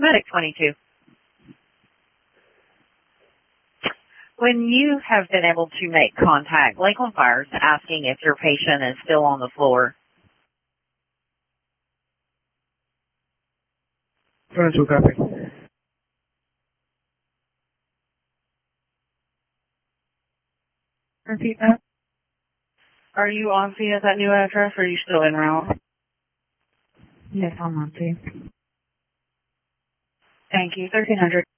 Medic 22. When you have been able to make contact, Lakeland Fire's asking if your patient is still on the floor. 22, copy. Repeat that. Are you on scene at that new address, or are you still en route? Yes, I'm on scene. Thank you. 1300.